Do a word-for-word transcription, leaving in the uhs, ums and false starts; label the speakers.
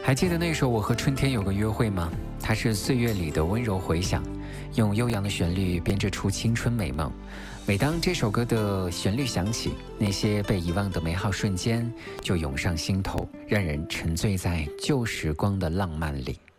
Speaker 1: 还记得那首《我和春天有个约会》吗？它是岁月里的温柔回响，用悠扬的旋律编织出青春美梦。每当这首歌的旋律响起，那些被遗忘的美好瞬间就涌上心头，让人沉醉在旧时光的浪漫里。